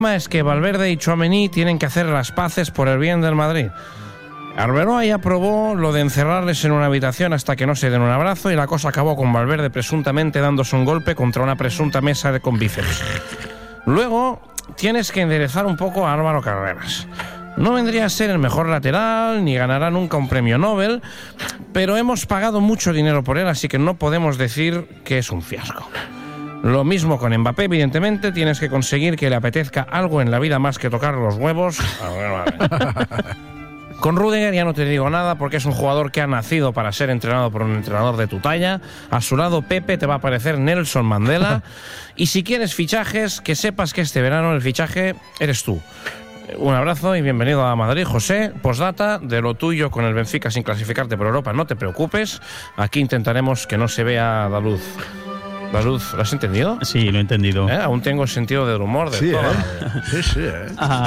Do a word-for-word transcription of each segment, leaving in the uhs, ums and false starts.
es que Valverde y Tchouaméni tienen que hacer las paces por el bien del Madrid. Arbeloa ya probó lo de encerrarles en una habitación hasta que no se den un abrazo y la cosa acabó con Valverde presuntamente dándose un golpe contra una presunta mesa de con bíceps. Luego tienes que enderezar un poco a Álvaro Carreras. No vendría a ser el mejor lateral, ni ganará nunca un premio Nobel, pero hemos pagado mucho dinero por él, así que no podemos decir que es un fiasco. Lo mismo con Mbappé, evidentemente, tienes que conseguir que le apetezca algo en la vida más que tocar los huevos. A ver, vale. Con Rüdiger ya no te digo nada porque es un jugador que ha nacido para ser entrenado por un entrenador de tu talla. A su lado Pepe te va a parecer Nelson Mandela. Y si quieres fichajes, que sepas que este verano el fichaje eres tú. Un abrazo y bienvenido a Madrid, José. Postdata, de lo tuyo con el Benfica sin clasificarte por Europa, no te preocupes. Aquí intentaremos que no se vea la luz. La luz, ¿lo has entendido? Sí, lo he entendido. ¿Eh? Aún tengo sentido del humor de sí, todo. Eh? Sí, sí, eh?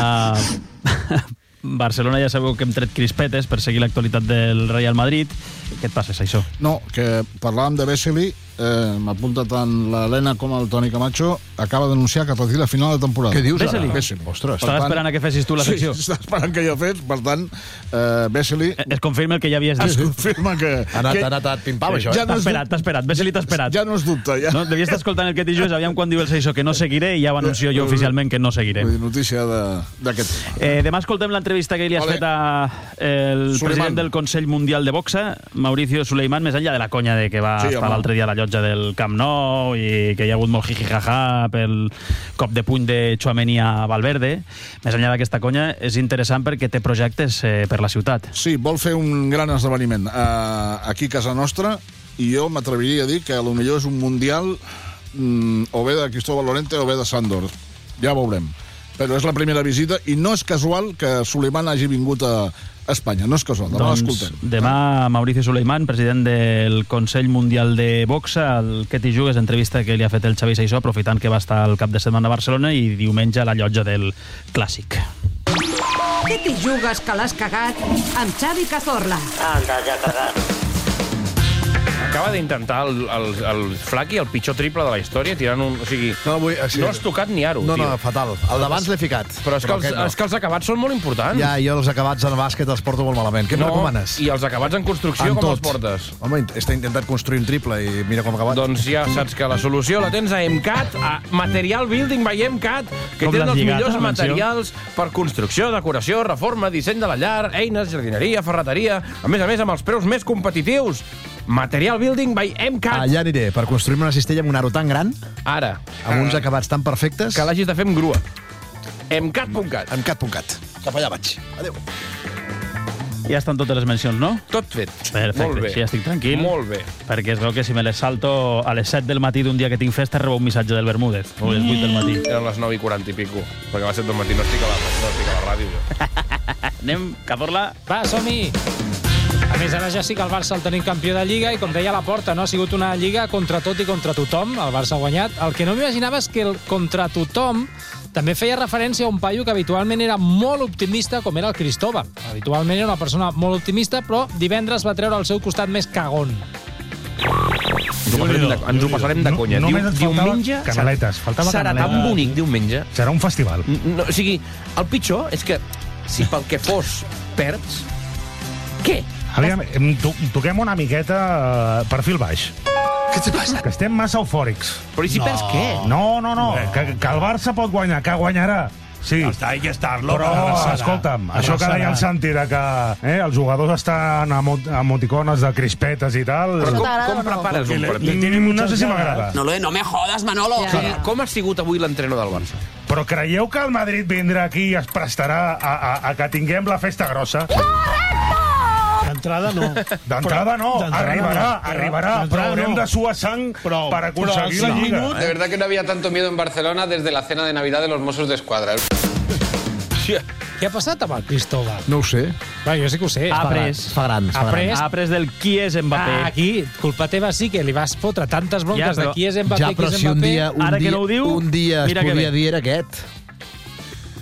Uh, Barcelona ja sabeu que hem tret crispetes per seguir l'actualitat del Real Madrid. Què et passa, això? No, que parlàvem de Vesely, eh, m'apunta tant l'Helena com el Toni Camacho, acaba d'anunciar que retira a final de temporada. Què dius ara? Vesely? Vesely. Ostres. Estava tant... esperant a que fessis tu la secció. Sí, estava esperant que jo fes, per tant, eh, Vesely... Es confirma el que ja havies dit. Es confirma que... Ha anat, que... ha anat pim-pam, això. Ja T'ha no es esperat, t'ha esperat. Vesely t'ha esperat. Ja no es dubta, ja. No, devies estar escoltant el que t'hi jugues, aviam quan diu el Seixó que no seguiré i ja ho anuncio jo oficialment que no seguiré. Vull dir, notícia d'aquest tema. Eh, demà escoltem l'entrevista que li has vale. fet a el Suleiman. president del Consell Mundial de Boxa, Mauricio Suleiman, més enllà de la conya de que va Sí, estar home. l'altre dia a la llotja del Camp Nou i que hi ha hagut molt jiji-jaja pel cop de puny de Tchouaméni a Valverde. Més enllà d'aquesta conya, és interessant perquè té projectes eh, per la ciutat. Sí, vol fer un gran esdeveniment eh, aquí a casa nostra i jo m'atreviria a dir que potser és un mundial mm, o bé de Cristóbal Lorente o bé de Sándor. Ja veurem. Però és la primera visita i no és casual que Suleiman hagi vingut a Espanya. No és casual, demà Doncs l'escoltem. demà Mauricio Suleiman, president del Consell Mundial de Boxa, el que t'hi jugues, entrevista que li ha fet el Xavi Seixó, aprofitant que va estar el cap de setmana a Barcelona i diumenge a la llotja del Clàssic. Què t'hi jugues que l'has cagat amb Xavi Cazorla? Anda, ja cagat. Acaba d'intentar el, el, el Flaqui el pitjor triple de la història, tirant un... O sigui, No, vull, sí. no has tocat ni aro, No, tio. no, fatal. El d'abans l'he ficat. Però és que, els, aquest no. és que els acabats són molt importants. Ja, jo els acabats en bàsquet els porto molt malament. Què em no, recomanes? I els acabats en construcció, En com tot. els portes? Home, he intentat construir un triple i mira com ha acabat. Doncs ja saps que la solució la tens a EMCAT, a Material Building by EMCAT, que Com tenen l'has els lligat, millors la menció? materials per construcció, decoració, reforma, disseny de la llar, eines, jardineria, ferreteria... A més a més, amb els preus més competitius. Material Building by EMCAT. Allà aniré, per construir-me una cistella amb un aro tan gran, Ara. amb uns eh, acabats tan perfectes... Que l'hagis de fer amb grua. EMCAT punt cat. En cat punt cat. Cap allà vaig. Adéu. Ja estan totes les mencions, no? Tot fet. Perfecte, Molt bé. sí, ja estic tranquil. Molt bé. Perquè es veu que si me les salto a les set del matí d'un dia que tinc festa, rebo un missatge del Bermúdez, o a les vuit del matí. Eren les nou i quaranta i pico, perquè a les set del matí no estic a la, no estic a la ràdio, jo. Anem, Cazorla. Va, som-hi! A més, ara ja sí que el Barça el tenim campió de Lliga i, com deia la Porta, no ha sigut una Lliga contra tot i contra tothom. El Barça ha guanyat. El que no m'imaginava és que el contra tothom també feia referència a un paio que habitualment era molt optimista, com era el Cristóbal. Habitualment era una persona molt optimista, però divendres va treure el seu costat més cagón. Ens ho passarem de, ens ho passarem de conya. No, només et faltava diumenge canaletes, faltava serà canaletes. tan bonic diumenge. Serà un festival. No, o sigui, el pitjor és que si pel que fos perds, què? Aviam, em to toquem una miqueta uh, perfil baix. Què te passa? Que estem massa eufòrics. Però i si perds què? No, no, no, que, que el Barça pot guanyar, que guanyarà. Sí, Hay que estarlo. però, escolta'm, això que deia el Santi, de que eh, els jugadors estan amb emoticones de crispetes i tal... Però com, t'agrada com o no? prepares un Mm, partit? no sé si m'agrada. No, no me jodas, Manolo. Ja, Com, ja. com ha sigut avui l'entrenador del Barça? Però creieu que el Madrid vindrà aquí i es prestarà a, a, a que tinguem la festa grossa? D'entrada no. D'entrada no, D'entrada arribarà, no. arribarà, però D'entrada haurem no. de suar sang Prou. per aconseguir Però la has Lliga. sigut- De verdad que no había tanto miedo en Barcelona desde la cena de Navidad de los Mossos d'Esquadra. Què ha passat amb el Cristóbal? No ho sé. Va, jo sí que ho sé. Ha pres. Es fa gran, es fa Ha gran. pres. Ha pres del qui és Mbappé. Ah, aquí, culpa teva sí que li vas fotre tantes bronques Ja, però- de qui és Mbappé, Ja, qui però és si un Mbappé. dia, un Ara que dia, no ho diu, un dia es mira que podia bé. dir era aquest.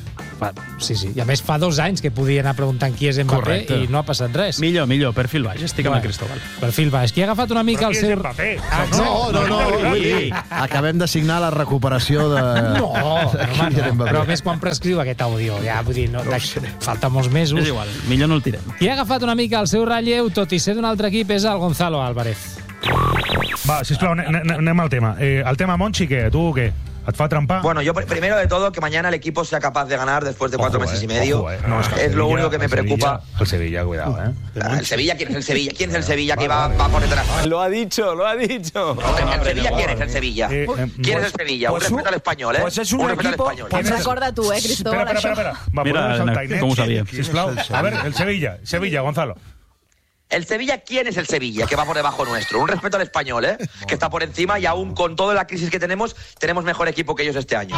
fa, sí, sí. I a més fa dos anys que podia anar preguntant qui és Mbappé. Correcte. I no ha passat res. Millor, millor, perfil baix, estic amb el Cristóbal. Perfil baix. Qui ha agafat una mica Però el qui és seu... Mbappé? Ah, No, no, no, vull dir, acabem de signar la recuperació de... No, home, no. Però a més quan prescriu aquest àudio, ja vull dir, no, no falta molts mesos. És igual, millor no el tirem. Qui ha agafat una mica el seu relleu, tot i ser d'un altre equip, és el Gonzalo Álvarez. Va, sisplau, anem al tema. Eh, el tema Monchi, què? Tu què? ¿Et fa trampar? Bueno, yo pr- primero de todo que mañana el equipo sea capaz de ganar después de cuatro Ojo, meses eh, y medio. ojo, eh. No, es, que es el lo Sevilla- único que me el preocupa. Sevilla- el Sevilla, cuidado, ¿eh? Ah, ¿El Sevilla? ¿Quién es el Sevilla? ¿Quién es el Sevilla que va, va por detrás? Lo ha dicho, lo ha dicho. ¿El, el Sevilla quién es el Sevilla? Eh, eh, ¿Quién pues- es el Sevilla? pues un respeto un- al español, ¿eh? pues es un respeto equipo- al español. pues es- Recorda tu, eh, Cristóbal, Espera, espera, això. espera. Va, Mira, posem el Nat, tainet. com ho sabia. Sisplau. A ver, el Sevilla. Sevilla, Gonzalo. ¿El Sevilla quién es el Sevilla que va por debajo nuestro? Un respeto al español, ¿eh? Que está por encima y aún con toda la crisis que tenemos, tenemos mejor equipo que ellos este año.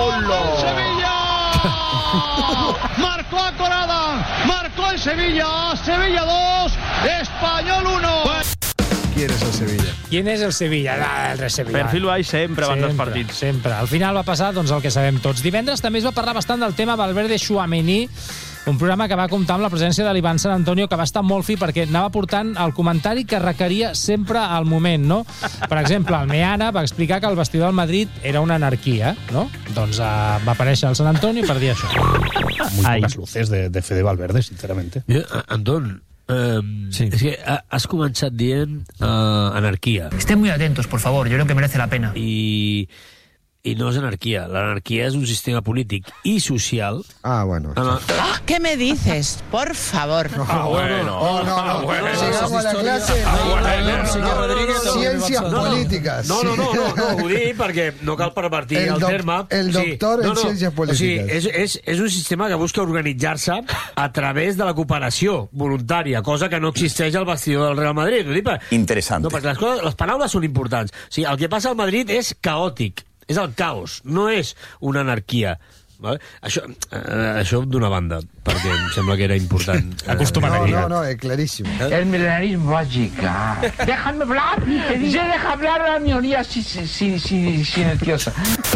Marcó a Corada, marcó el Sevilla, Sevilla dos, Español uno. Qui eres el Sevilla? Quin és el Sevilla? Ah, el Sevilla. Perfil baix sempre abans dels partits. Sempre. Al final va passar doncs, el que sabem tots. Divendres també es va parlar bastant del tema Valverde Tchouaméni, un programa que va comptar amb la presència de l'Ivan San Antonio, que va estar molt fi perquè anava portant el comentari que requeria sempre al moment, no? Per exemple, el Meana va explicar que el vestidor del Madrid era una anarquia, no? Doncs uh, va aparèixer el San Antonio per dir això. Muy pocas luces de, de Fede Valverde, sinceramente. Mira, Anton, eh, Sí. es que ha- has començat dient eh, anarquia. Estén muy atentos, por favor. Yo creo que merece la pena. I, I no és anarquia. L'anarquia és un sistema polític i social. Ah, bueno. Ah, ¿Qué me dices? Por favor. Ah, bueno. Oh, no, no. bueno. Llegamos a la clase. Ah, bueno. No, No, no, no, Ciències no, no. polítiques. No, no, no, no, no, ho dic perquè no cal pervertir El el, doc- terme. el doctor en ciències polítiques. O sigui, és, és, és un sistema que busca organitzar-se a través de la cooperació voluntària, cosa que no existeix al vestidor del Real Madrid. Ho dic per... Interessante. No, perquè les, coses, les paraules són importants. O sigui, el que passa al Madrid és caòtic, és el caos, no és una anarquia. Vale? Això, eh, això d'una banda, perquè em sembla que era important. Acostumat no, no, no, es clarísimo. El milenarismo va a llegar. Déjame hablar. Te dije, deja hablar a la minoría si, si, si, si, silenciosa.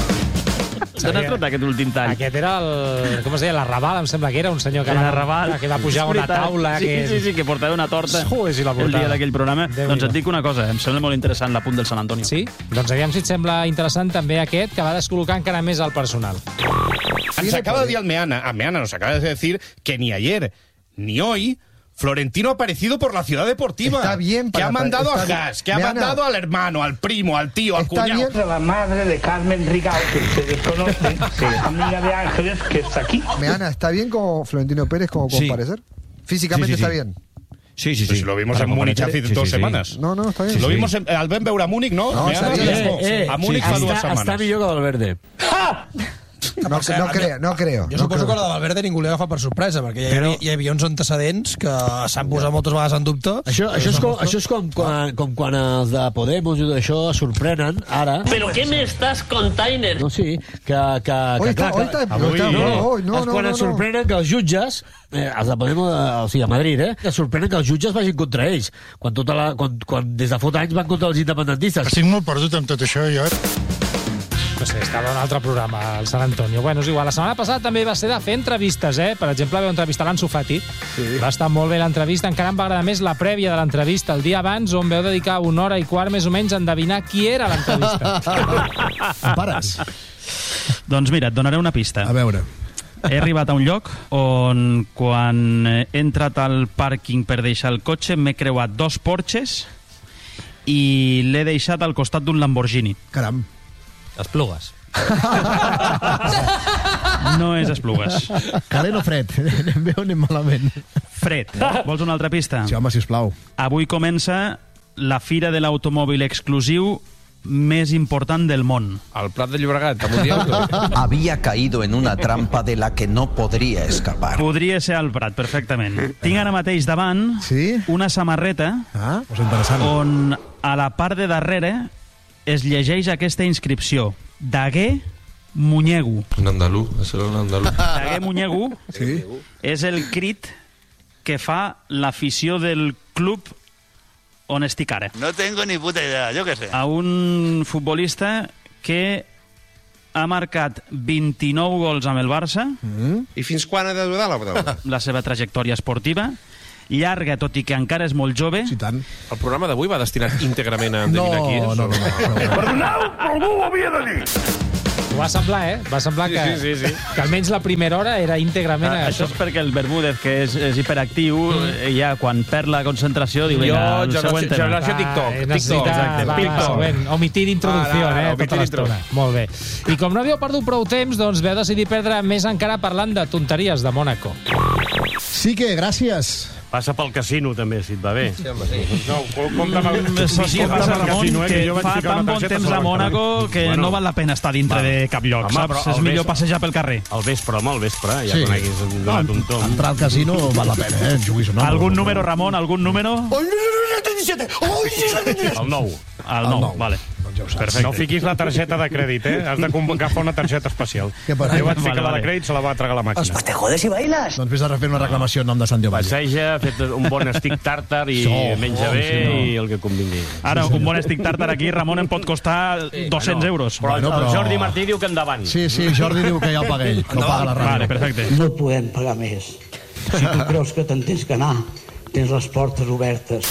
D'on has tret aquest últim tall? Aquest era el... Com es deia? L'Arrabal, em sembla que era un senyor que, El va, Arrabal. que va pujar a una És veritat. taula. Sí, que... sí, sí, que portava una torta Joder, si la el portava. dia d'aquell programa. Déu-n'hi-do. Doncs et dic una cosa, em sembla molt interessant l'apunt del San Antonio. Sí? Doncs aviam si et sembla interessant també aquest, que va descol·locar encara més el personal. Se acaba de decir al Meana, a Meana nos acaba de decir que ni ayer ni hoy Florentino ha aparecido por la ciudad deportiva. Está bien que para- ha mandado está a bien. Gas, que ha Meana. mandado al hermano, al primo, al tío, al Está cuñado. bien. La madre de Carmen Rigao, que ustedes conocen, sí, amiga de Ángeles, que está aquí. Meana, ¿está bien como Florentino Pérez como Sí. comparecer? Físicamente Sí, sí, sí. está bien. Sí, sí, sí. Lo vimos en Múnich hace Sí, dos sí, sí. semanas. No, no, está bien. Lo vimos en, al Ben veure a Múnich, no? No, Meana, seria, sí, Eh, eh, a Múnich fa dues està, setmanes. està millor que Valverde. No, no creo, no creo. Jo no suposo creo. que la de Valverde ningú li agafa per sorpresa, perquè hi, Però- ha, hi havia uns antecedents que s'han posat moltes vegades en dubte. Això, això, és com, això és com quan, com quan els de Podemos i tot això es sorprenen, ara... ¿Pero qué me estás contando? No, sí, que... que, Hoy que está, clar, hoy que- está, avui, está- no, hoy, no, és no, quan no, es no. sorprenen que els jutges, eh, els de Podemos, eh, o sigui, a Madrid, eh, que es sorprenen que els jutges vagin contra ells, quan, tota la, quan, quan des de fot anys van contra els independentistes. Estic molt perdut amb tot això, jo. No sé, estava en un altre programa, el San Antonio. Bueno, és igual. La setmana passada també va ser de fer entrevistes, eh? Per exemple, vau entrevistar l'Ansu Fati. Sí. Va estar molt bé l'entrevista. Encara em va agradar més la prèvia de l'entrevista, el dia abans, on veu dedicar una hora i quart més o menys a endevinar qui era l'entrevista. Em pares? Doncs mira, et donaré una pista. A veure. He arribat a un lloc on, quan he entrat al pàrquing per deixar el cotxe, m'he creuat dos Porches i l'he deixat al costat d'un Lamborghini. Caram. Esplugues. No és Esplugues. Calent o fred? Anem bé o anem malament? Fred. Vols una altra pista? Sí, home, sisplau. Avui comença la fira de l'automòbil exclusiu més important del món. Al Prat de Llobregat, a Mundial. Había caído en una trampa de la que no podría escapar. Podria ser al Prat, perfectament. Tinc ara mateix davant sí? una samarreta ah, pues interessant. on a la part de darrere es llegeix aquesta inscripció. Daguer Muñegu. Un andalú, això era un andalú. Daguer Muñegu sí. és el crit que fa l'afició del club on estic ara. No tengo ni puta idea, yo qué sé. A un futbolista que ha marcat vint-i-nou gols amb el Barça. Mm. I fins quan ha de durar la prova? La seva trajectòria esportiva. Llarga, tot i que encara és molt jove. Sí, tant. El programa d'avui va destinat íntegrament a endevinar qui és? No, no, no. Perdoneu, però algú ho havia de dir. Ho va semblar, eh? Va semblar que, Sí, sí, sí, sí. que almenys la primera hora era íntegrament Ah, a això això. és perquè el Bermúdez, que és, és hiperactiu, mm. ja quan perd la concentració diu, Jo, vinga, el generació- següent tema. generació TikTok. Ah, necessita, Exacte, va, va, TikTok. següent. Omitir introducció, Ah, no, eh? omitir Tota l'estona. Molt bé. I com no havíeu perdut prou temps, doncs veu decidir perdre més encara parlant de tonteries de Mònaco. Sí que, gràcies. Passa pel casino, també, si et va bé. Sí, home, sí. No, compta amb el... Mm, Escolta, Ramon, casino, eh, que jo vaig fa ficar tan una bon targeta, temps se la a vaig Mònaco que Bueno, no val la pena estar dintre va. de cap lloc, Home, saps? però És al millor vespre- passejar pel carrer. Al vespre, home, al vespre, ja Sí. coneguis donat un tom. Entrar al casino val la pena, eh? Juguis un Algun número, Ramon? Algun número? El nou. El nou, vale. Perfecte. No fiquis la targeta de crèdit, eh? Has de agafar una targeta especial. Què passa? Jo vaig ficar Vale, la vale. de crèdit, se la va tragar la màquina. te jodes y bailas. Doncs vés a refer una reclamació en nom de Sant Giovanni. Passeja, ha fet un bon estic tàrtar i Això, menja oh, bé sí, no. i el que convingui. Ara, un bon estic tàrtar aquí, Ramon, em pot costar dos-cents euros. Però, Bueno, el però- Jordi Martí diu que endavant. Sí, sí, Jordi diu que ja el paga ell, que ho paga la ràdio. Vale, perfecte. No podem pagar més. Si tu creus que te'n tens que anar, tens les portes obertes.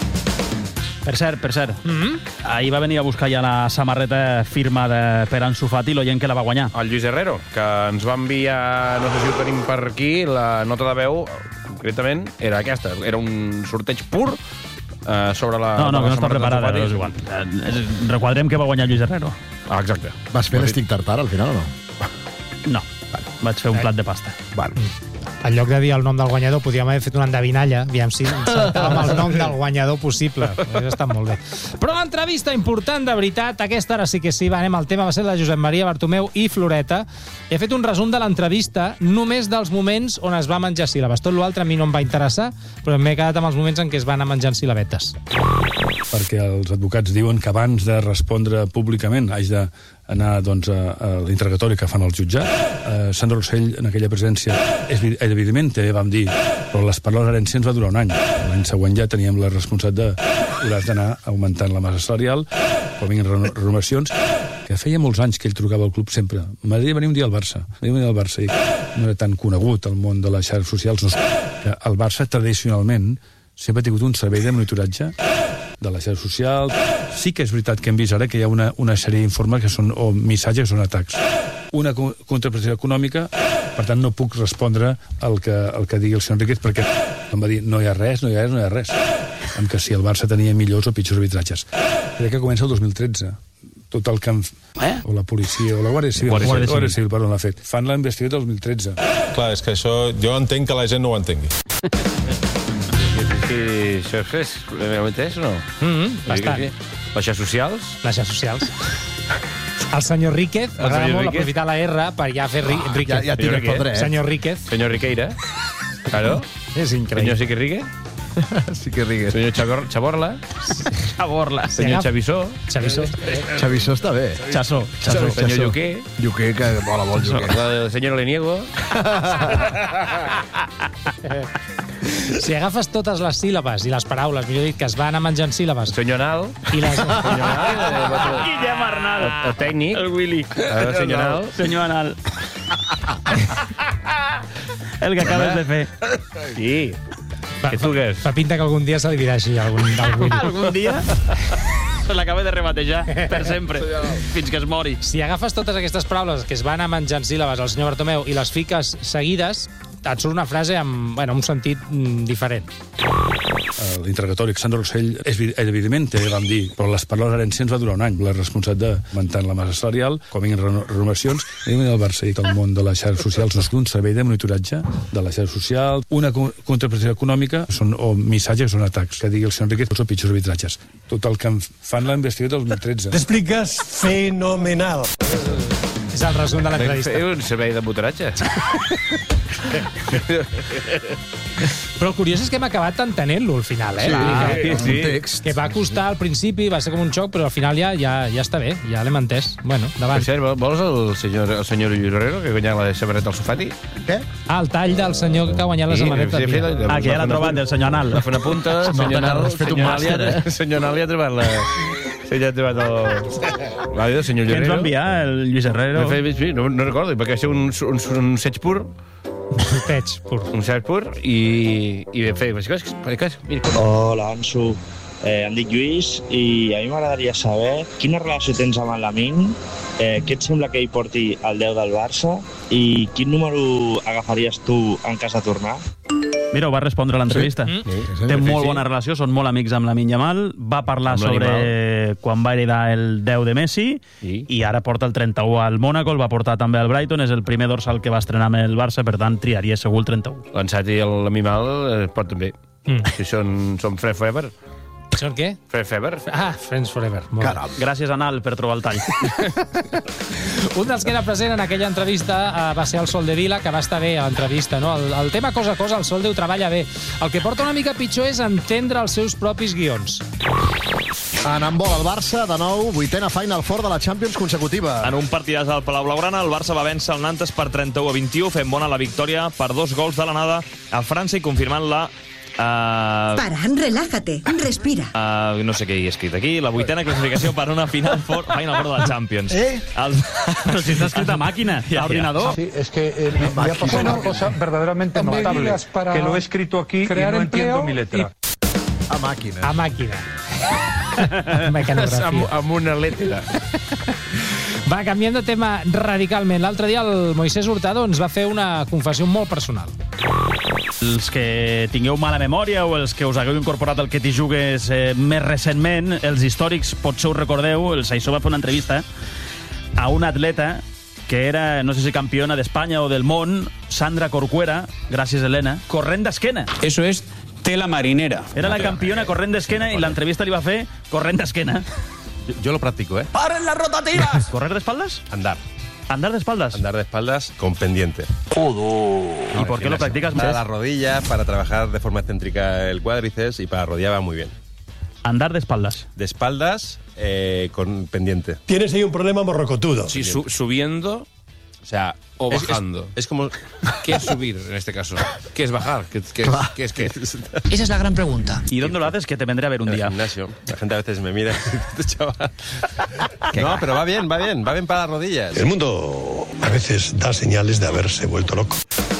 Per cert, per cert, mm -hmm. ahir va venir a buscar ja la samarreta firmada per Ansu Fati, l'oient que la va guanyar. El Lluís Herrero, que ens va enviar, no sé si ho tenim per aquí, la nota de veu, concretament, era aquesta. Era un sorteig pur eh, sobre la... No, no, la que no està samarreta preparada, d'Ansu però és igual. Eh, Requadrem que va guanyar Lluís Herrero. Ah, exacte. Vas fer l'estic tartar al final o no? No, vaig fer un plat de pasta. Vale. En lloc de dir el nom del guanyador, podríem haver fet una endevinalla, aviam si encertàvem el nom del guanyador possible. Hauria estat molt bé. Però l'entrevista important, de veritat, aquesta ara sí que sí, va, anem al tema, va ser la de Josep Maria Bartomeu i Floreta. He fet un resum de l'entrevista només dels moments on es va menjar síl·labes. Tot l'altre a mi no em va interessar, però m'he quedat amb els moments en què es van anar menjant síl·labetes. Perquè els advocats diuen que abans de respondre públicament haig d'anar doncs, a, a l'interrogatori que fan el jutjat. Eh, Sandra Rossell, en aquella presència, és, evidentment, també vam dir, però les paraules herències va durar un any. L'any següent ja teníem la responsabilitat de hauràs d'anar augmentant la massa salarial, quan vinguin renovacions, que feia molts anys que ell trucava al club sempre. M'agradaria venir un dia al Barça. M'agradaria venir al Barça. I no era tan conegut el món de les xarxes socials. No, que el Barça, tradicionalment, sempre ha tingut un servei de monitoratge de la xarxa social. Sí que és veritat que hem vist ara que hi ha una, una sèrie d'informes que són, o missatges que són atacs. Una co contraprestació econòmica, per tant no puc respondre al que, al que digui el senyor Enriquez, perquè em va dir no hi ha res, no hi ha res, no hi ha res. Amb que si el Barça tenia millors o pitjors arbitratges. Crec que comença el dos mil tretze. Tot el que... Eh? O la policia, o la Guàrdia Civil. Guàrdia Civil. La Guàrdia Civil, perdó, l'ha fet. Fan la investigació del dos mil tretze. Clar, és que això... Jo entenc que la gent no ho entengui. Sí, això és... Realment és o no? Mm-hmm, bastant. Les xarxes socials? Les xarxes socials. El senyor Ríquez, m'agrada senyor molt Ríquez. aprofitar la R per ja fer Rí- Ríquez. Ja- ja tires Senyor pel dret. Senyor Ríquez. Senyor Riqueira. Claro. És increïble. Senyor Siquirrique. Sí que rigues. Senyor Chabor Chaborla. Chaborla. Senyor Chavissó. Xavissó. Xavissó està bé. Chassó. Senyor Lluquer. Lluquer, que mola molt, Lluquer. El senyor Leniego. Si agafes totes les síl·labes i les paraules, millor dit, que es van anar menjant síl·labes... Senyor Nal. I les... Senyor Nal. Guillem Arnal. El, el tècnic. El Willy. El senyor Nal. Senyor Anal. El que acabes de fer. Sí. Què truques? Fa pinta que algun dia se li dirà així, algun, algun... Algun dia se l'acaba de rebatejar per sempre, fins que es mori. Si agafes totes aquestes paraules que es van anar menjant síl·labes al senyor Bartomeu i les fiques seguides, et surt una frase amb bueno, un sentit mm, diferent. L'interrogatori, Sandra Rossell, és, evidentment, també vam dir, però les paraules herències va durar un any. La responsabilitat d'augmentar la massa salarial, quan vinguin renovacions, i el Barça i que el món de les xarxes socials no és un servei de monitoratge de la xarxa social, una co contraprestació econòmica, són, o missatges que són atacs, que digui el senyor Enriquez, són pitjors arbitratges. Tot el que fan la investigació del dos mil tretze. T'expliques fenomenal. És el resum de l'entrevista. Fer un servei de motoratge. Però el curiós és que hem acabat entenent-lo al final, eh? Sí, va, sí, que, sí. Text. que va costar al principi, va ser com un xoc, però al final ja, ja, ja està bé, ja l'hem entès. Bueno, Per davant. cert, vols el senyor, el senyor Lluís Herrero, que ha guanyat la samarreta al Sofati? Què? Ah, el tall del senyor que ha guanyat la samarreta. sí, mira. fet- Ah, que ja l'ha trobat, el senyor Anal. Va fer una punta, nota senyor que Nal, has fet un senyor Nal, màster, ja- senyor Nal ja ha trobat la... Se ya te va todo... Vale, señor Què ens Guerrero. va enviar el Lluís Herrero? Sí, no, no recordo, perquè va ser un, un, un seig pur. Un seig pur. Un seig pur i... i de fer... Hola, Ansu. Eh, em dic Lluís i a mi m'agradaria saber quina relació tens amb el Lamine, eh, què et sembla que hi porti el deu del Barça i quin número agafaries tu en cas de tornar? Mira, ho va respondre a l'entrevista. Sí. Sí. Sí, Té sí, molt sí. bona relació, són molt amics amb Lamine Yamal. Va parlar Amb sobre l'animal. quan va heredar el deu de Messi I? i ara porta el trenta-u al Mónaco, el va portar també al Brighton, és el primer dorsal que va estrenar amb el Barça, per tant, triaria segur el trenta-u. L'Ansat i l'animal eh, pot també. Mm. Si són, són Fred Forever. Són què? Fred Forever. Ah, Friends Forever. Molt Caram. Gràcies, Anal, per trobar el tall. Un dels que era present en aquella entrevista uh, va ser el Sol de Vila, que va estar bé a l'entrevista, no? El, el tema cosa a cosa, el Sol Déu treballa bé. El que porta una mica pitjor és entendre els seus propis guions. En handbol, el Barça, de nou, vuitena Final Four de la Champions consecutiva. En un partidàs al Palau Blaugrana, el Barça va vèncer el Nantes per trenta-u a vint-i-u, fent bona la victòria per dos gols de l'anada a França i confirmant la... Uh, Para, relájate, respira. uh, no sé què he escrit aquí. La vuitena classificació per una Final Four, Final Four de la Champions. Eh? Els... Però si està escrit a màquina, Ja, a ordinador. Sí, es que eh, me ha pasado una cosa verdaderamente notable, que lo he escrito aquí y no entiendo mi letra. A màquina. A màquina. Mecanografia. amb, amb una letra. Va, canviant de tema radicalment. L'altre dia el Moisés Hurtado ens va fer una confessió molt personal. Els que tingueu mala memòria o els que us hagueu incorporat al que t'hi jugues eh, més recentment, els històrics potser us recordeu, el Saissó va fer una entrevista a una atleta que era, no sé si campiona d'Espanya o del món, Sandra Corcuera, gràcies Helena, corrent d'esquena. Eso es tela marinera. Era la campiona corrent d'esquena i l'entrevista li va fer corrent d'esquena. Yo, yo lo practico, ¿eh? ¡Paren las rotativas! ¿Correr de espaldas? Andar. ¿Andar de espaldas? Andar de espaldas con pendiente. ¿Y por qué lo practicas Para más? las rodillas, para trabajar de forma excéntrica el cuádriceps y para rodilla va muy bien. Andar de espaldas. De espaldas eh, con pendiente. Tienes ahí un problema morrocotudo. Sí, su- subiendo, o sea, o Es- es- bajando. Es, como... ¿Qué es subir en este caso? ¿Qué es bajar? ¿Qué, qué, qué es qué? Esa es la gran pregunta. ¿Y dónde lo haces? Que te vendré a ver un En el día. gimnasio. La gente a veces me mira y dice, chaval. No, pero va bien, va bien. Va bien para las rodillas. El mundo a veces da señales de haberse vuelto loco.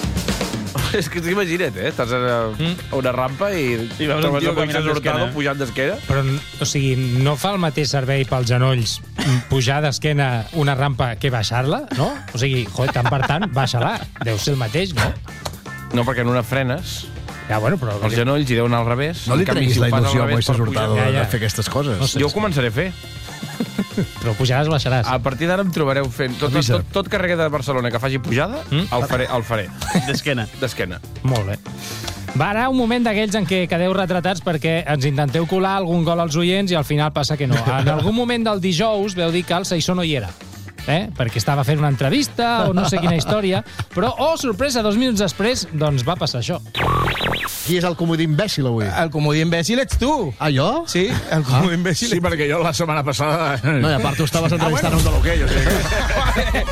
És que t'imagina't, eh? Estàs a a una rampa i, I veus un trobes tio el Moisés caminant Hurtado d'esquena. pujant d'esquena. Però, o sigui, no fa el mateix servei pels genolls pujar d'esquena una rampa que baixar-la, no? O sigui, joder, tant per tant, baixa-la. Deu ser el mateix, no? No, perquè en una frenes, Ja, bueno, però... els genolls hi deuen anar al revés. No li En canvi, treguis si ho la fas al il·lusió a revés Moisés per Hurtado pujar- de fer aquestes coses. No sé. Jo ho començaré a fer. Però pujaràs, baixaràs. A partir d'ara em trobareu fent... Tot, tot, tot, tot carrer de Barcelona que faci pujada, Mm? el faré. El faré. D'esquena. D'esquena. Molt bé. Va, ara un moment d'aquells en què quedeu retratats perquè ens intenteu colar algun gol als oients i al final passa que no. En algun moment del dijous veu dir que el Saissó no hi era. Eh? Perquè estava fent una entrevista o no sé quina història, però, oh, sorpresa, dos minuts després, doncs va passar això. Qui és el comodí imbècil avui? El comodí imbècil ets tu. Ah, jo? Sí, el comodí imbècil. Sí, perquè jo la setmana passada... No, i a part tu estaves entrevistant un de l'hoquei, o sigui que...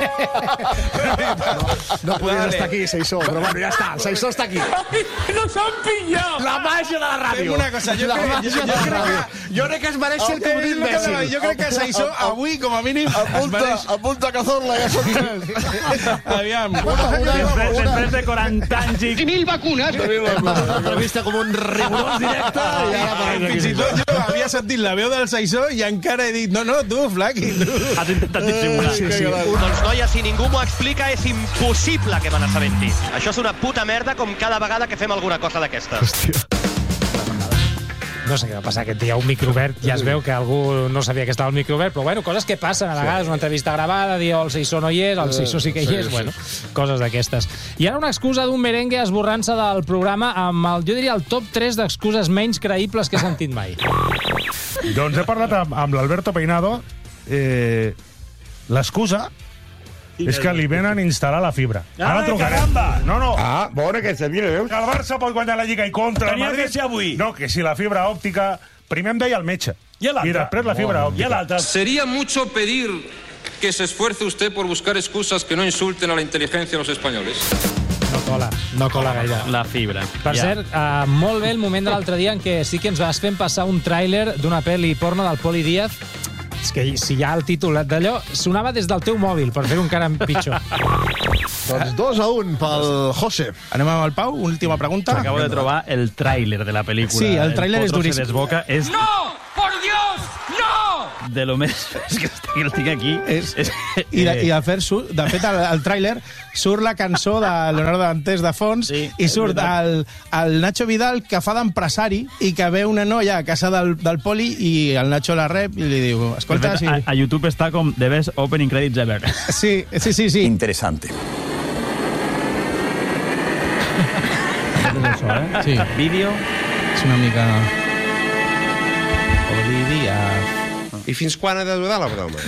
No, no podies estar aquí, Saissó, però bueno, ja està, el Saissó està aquí. ¡Nos han pillado! La màgia de la ràdio. Fem una cosa, jo La crec, màgia jo, de jo, la crec ràdio. que... Jo crec que es mereix ser el comodí Eh, és lo que imbècil. anava a dir, Jo crec que Saissó avui, com a mínim, es Apunta, mereix... apunta Cazorla, ja són tres. Aviam. Després, després de quaranta anys i... mil vacunes! L'entrevista com un rigorós directe i ara apareix Fins i aquí. tot jo havia sentit la veu del Saissó i encara he dit, no, no, tu, Flaqui, tu. Has intentat dissimular. Sí, sí. Doncs, noia, si ningú m'ho explica, és impossible que me n'assabenti. Això és una puta merda com cada vegada que fem alguna cosa d'aquestes. No sé què va passar aquest dia, un micro obert, ja es veu que algú no sabia que estava el micro obert, però bueno, coses que passen a vegades, una entrevista gravada, dir, oh, el Saissó no hi és, el Saissó sí que hi és, bueno, coses d'aquestes. I ara una excusa d'un merengue esborrant-se del programa amb el, jo diria, el top tres d'excuses menys creïbles que he sentit mai. Doncs he parlat amb, amb l'Alberto Peinado. Eh, L'excusa és que li venen a instal·lar la fibra. Ara trucarem. No, no. Ah, bona que se mira, veus? Que el Barça pot guanyar la Lliga i contra Tenia el Madrid. que ser avui. No, que si la fibra òptica... Primer em deia el metge. I l'altre? I després la fibra Oh, òptica. i l'altre? Sería mucho pedir que se esfuerce usted por buscar excusas que no insulten a la inteligencia de los españoles. No cola, no cola gaire. La fibra. Per Ja. cert, uh, molt bé el moment de l'altre dia en què sí que ens vas fent passar un tràiler d'una pel·li porno del Poli Díaz És que si hi ha el títol d'allò, sonava des del teu mòbil, per fer-ho encara pitjor. Doncs dos a un pel José. Anem amb el Pau, última pregunta. Acabo de trobar el tràiler de la pel·lícula. Sí, el tràiler és Potro duríssim. se desboca. És ¡No! ¡Por Dios! ¡No! de lo més... És que el tinc aquí. És, és, I, de, i de, fer, de fet, al, al tràiler surt la cançó de Leonardo Dantes de fons sí, i surt el, el Nacho Vidal, que fa d'empresari i que ve una noia a casa del, del Poli i el Nacho la rep i li diu... Escolta, fet, sí. a, a YouTube està com The Best Opening Credits Ever. Sí, sí, sí. sí. Interesante. Això, eh? Sí. Vídeo. És una mica... Olivia... I fins quan ha de durar la broma?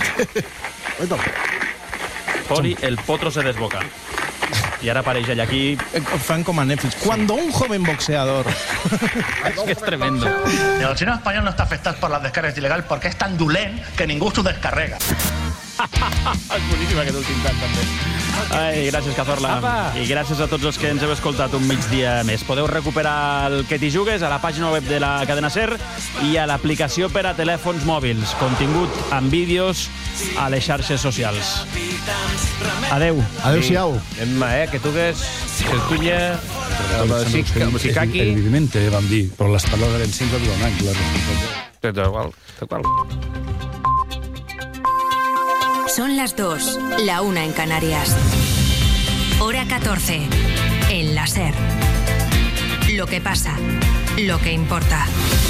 Poli, el potro se desboca. Y ahora apareix ella aquí... Fan com a Netflix. Cuando un joven boxeador... Es que es tremendo. El cine español no está afectado por las descargas ilegales porque es tan dolent que ningú s'ho descarrega. És boníssim aquest últim tant, també. Ai, gràcies, Cazorla. Apa. I gràcies a tots els que ens heu escoltat un migdia més. Podeu recuperar el Que t'hi jugues a la pàgina web de la cadena SER i a l'aplicació per a telèfons mòbils. Contingut amb vídeos a les xarxes socials. Adeu. Adeu-siau. Emma, eh, que tu que és el tuya... Evidentment, evidentment, vam dir, però les paraules eren cinc o un any. Tot igual, tot igual. Son las dos, la una en Canarias. Hora catorce, en la SER. Lo que pasa, lo que importa.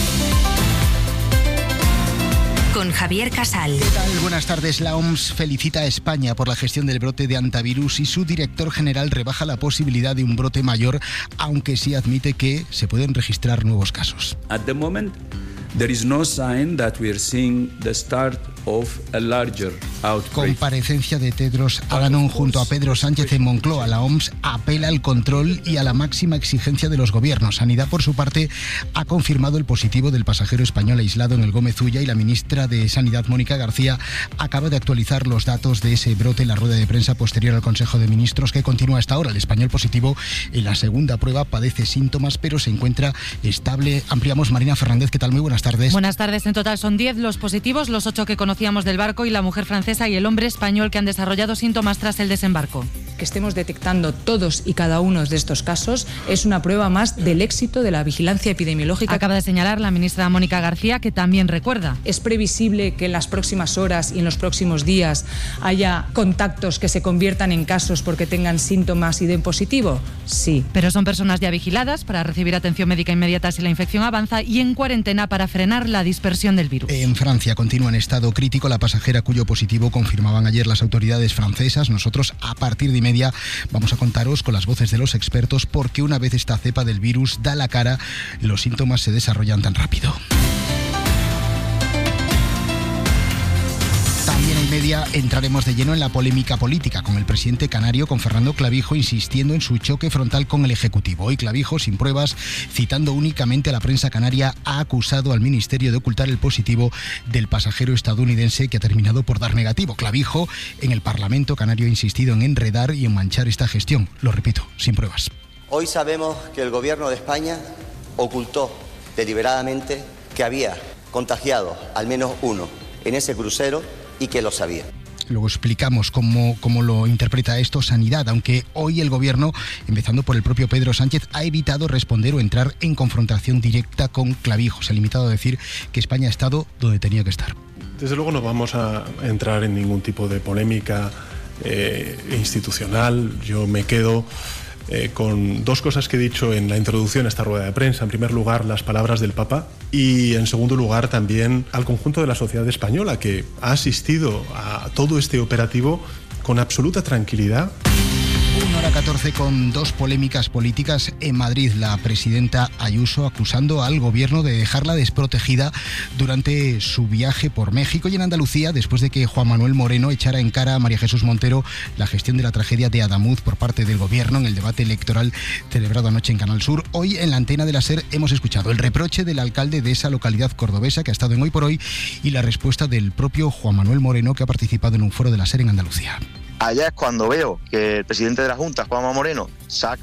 Con Javier Casal. ¿Qué tal? Buenas tardes. La O M S felicita a España por la gestión del brote de antivirus y su director general rebaja la posibilidad de un brote mayor, aunque sí admite que se pueden registrar nuevos casos. At the moment, there is no sign that we are seeing the start of a larger outbreak. Comparecencia de Tedros Adhanom junto a Pedro Sánchez en Moncloa. La O M S apela al control y a la máxima exigencia de los gobiernos. Sanidad, por su parte, ha confirmado el positivo del pasajero español aislado en el Gómez Ulla y la ministra de Sanidad, Mónica García, acaba de actualizar los datos de ese brote en la rueda de prensa posterior al Consejo de Ministros, que continúa hasta ahora. El español positivo en la segunda prueba padece síntomas, pero se encuentra estable. Ampliamos. Marina Fernández, ¿qué tal? Muy buenas tardes. Buenas tardes. En total son diez los positivos, los ocho que conocíamos del barco y la mujer francesa y el hombre español que han desarrollado síntomas tras el desembarco. Que estemos detectando todos y cada uno de estos casos es una prueba más del éxito de la vigilancia epidemiológica. Acaba de señalar la ministra Mónica García, que también recuerda. ¿Es previsible que en las próximas horas y en los próximos días haya contactos que se conviertan en casos porque tengan síntomas y den positivo? Sí. Pero son personas ya vigiladas para recibir atención médica inmediata si la infección avanza y en cuarentena para frenar la dispersión del virus. En Francia continúa en estado crítico la pasajera cuyo positivo confirmaban ayer las autoridades francesas. Nosotros, a partir de y media, vamos a contaros con las voces de los expertos porque una vez esta cepa del virus da la cara, los síntomas se desarrollan tan rápido. También en media entraremos de lleno en la polémica política con el presidente canario, con Fernando Clavijo, insistiendo en su choque frontal con el Ejecutivo. Hoy Clavijo, sin pruebas, citando únicamente a la prensa canaria, ha acusado al Ministerio de ocultar el positivo del pasajero estadounidense que ha terminado por dar negativo. Clavijo, en el Parlamento canario, ha insistido en enredar y en manchar esta gestión. Lo repito, sin pruebas. Hoy sabemos que el Gobierno de España ocultó deliberadamente que había contagiado al menos uno en ese crucero y que lo sabía. Luego explicamos cómo, cómo lo interpreta esto Sanidad, aunque hoy el Gobierno, empezando por el propio Pedro Sánchez, ha evitado responder o entrar en confrontación directa con Clavijo. Se ha limitado a decir que España ha estado donde tenía que estar. Desde luego no vamos a entrar en ningún tipo de polémica eh, institucional. Yo me quedo Eh, con dos cosas que he dicho en la introducción a esta rueda de prensa. En primer lugar, las palabras del Papa y, en segundo lugar, también al conjunto de la sociedad española que ha asistido a todo este operativo con absoluta tranquilidad. una hora catorce con dos polémicas políticas en Madrid. La presidenta Ayuso acusando al gobierno de dejarla desprotegida durante su viaje por México, y en Andalucía, después de que Juan Manuel Moreno echara en cara a María Jesús Montero la gestión de la tragedia de Adamuz por parte del gobierno en el debate electoral celebrado anoche en Canal Sur. Hoy en la antena de la SER hemos escuchado el reproche del alcalde de esa localidad cordobesa que ha estado en Hoy por Hoy y la respuesta del propio Juan Manuel Moreno, que ha participado en un foro de la SER en Andalucía. Allá es cuando veo que el presidente de la Junta, Juanma Moreno, saca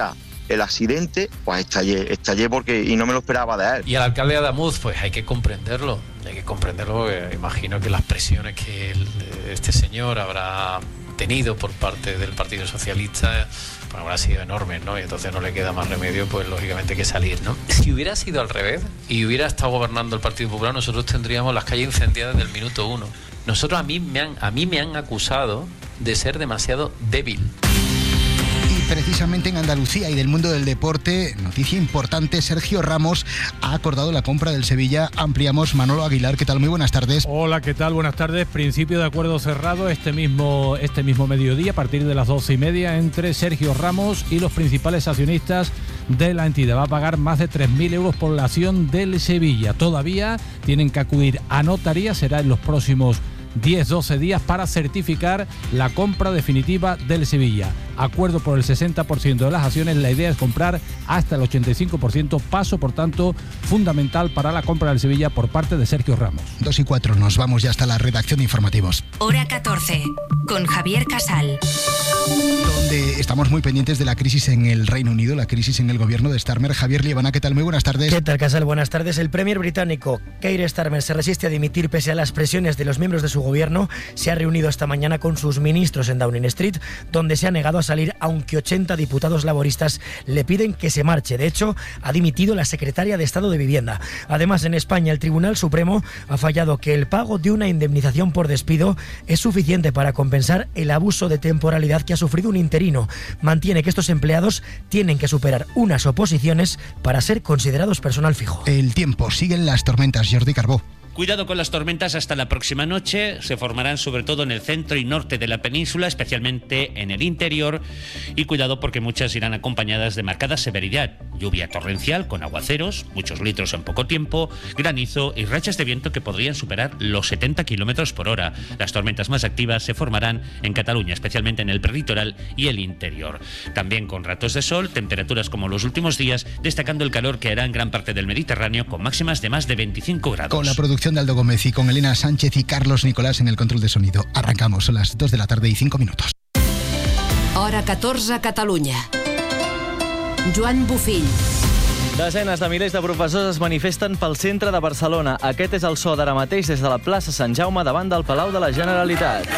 el accidente, pues estallé, estallé porque y no me lo esperaba de él. Y al alcalde Adamuz, pues hay que comprenderlo, hay que comprenderlo, porque imagino que las presiones que el, este señor habrá tenido por parte del Partido Socialista pues habrá sido enormes, ¿no? Y entonces no le queda más remedio, pues lógicamente, que salir, ¿no? Si hubiera sido al revés y hubiera estado gobernando el Partido Popular, nosotros tendríamos las calles incendiadas desde el minuto uno. Nosotros, a mí me han, a mí me han acusado de ser demasiado débil. Precisamente en Andalucía y del mundo del deporte, noticia importante, Sergio Ramos ha acordado la compra del Sevilla. Ampliamos, Manolo Aguilar, ¿qué tal? Muy buenas tardes. Hola, ¿qué tal? Buenas tardes. Principio de acuerdo cerrado este mismo, este mismo mediodía, a partir de las doce y media, entre Sergio Ramos y los principales accionistas de la entidad. Va a pagar más de tres mil euros por la acción del Sevilla. Todavía tienen que acudir a notaría, será en los próximos diez doce días para certificar la compra definitiva del Sevilla. Acuerdo por el sesenta por ciento de las acciones. La idea es comprar hasta el ochenta y cinco por ciento. Paso, por tanto, fundamental para la compra del Sevilla por parte de Sergio Ramos. Dos y cuatro, nos vamos ya hasta la redacción de informativos. Hora catorce, con Javier Casal. Donde estamos muy pendientes de la crisis en el Reino Unido, la crisis en el gobierno de Starmer. Javier Liebana, ¿qué tal? Muy buenas tardes. ¿Qué tal, Casal? Buenas tardes. El premier británico Keir Starmer se resiste a dimitir pese a las presiones de los miembros de su gobierno. Se ha reunido esta mañana con sus ministros en Downing Street, donde se ha negado a salir, aunque ochenta diputados laboristas le piden que se marche. De hecho, ha dimitido la secretaria de Estado de Vivienda. Además, en España, el Tribunal Supremo ha fallado que el pago de una indemnización por despido es suficiente para compensar el abuso de temporalidad que ha sufrido un interino. Mantiene que estos empleados tienen que superar unas oposiciones para ser considerados personal fijo. El tiempo, siguen las tormentas, Jordi Carbó. Cuidado con las tormentas hasta la próxima noche. Se formarán sobre todo en el centro y norte de la península, especialmente en el interior. Y cuidado porque muchas irán acompañadas de marcada severidad. Lluvia torrencial con aguaceros, muchos litros en poco tiempo, granizo y rachas de viento que podrían superar los setenta kilómetros por hora. Las tormentas más activas se formarán en Cataluña, especialmente en el prelitoral y el interior. También con ratos de sol, temperaturas como los últimos días, destacando el calor que hará en gran parte del Mediterráneo con máximas de más de veinticinco grados. Con la producción de Aldo Gómez y con Elena Sánchez y Carlos Nicolás en el control de sonido. Arrancamos, son las dos de la tarde y cinco minutos. Hora catorze, Catalunya. Joan Bufill. Desenes de milers de professors es manifesten pel centre de Barcelona. Aquest és el so d'ara mateix des de la plaça Sant Jaume davant del Palau de la Generalitat.